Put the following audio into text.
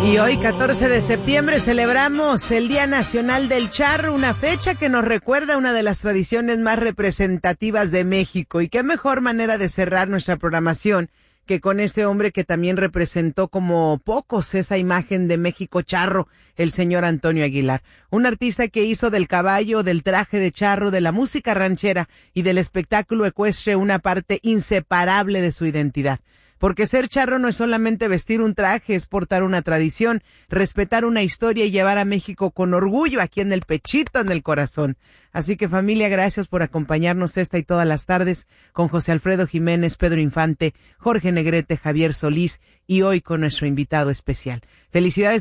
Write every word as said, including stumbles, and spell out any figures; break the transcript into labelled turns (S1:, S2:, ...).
S1: Y hoy, catorce de septiembre, celebramos el Día Nacional del Charro, una fecha que nos recuerda una de las tradiciones más representativas de México. Y qué mejor manera de cerrar nuestra programación que con este hombre que también representó como pocos esa imagen de México charro, el señor Antonio Aguilar. Un artista que hizo del caballo, del traje de charro, de la música ranchera y del espectáculo ecuestre una parte inseparable de su identidad. Porque ser charro no es solamente vestir un traje, es portar una tradición, respetar una historia y llevar a México con orgullo aquí en el pechito, en el corazón. Así que familia, gracias por acompañarnos esta y todas las tardes con José Alfredo Jiménez, Pedro Infante, Jorge Negrete, Javier Solís y hoy con nuestro invitado especial. Felicidades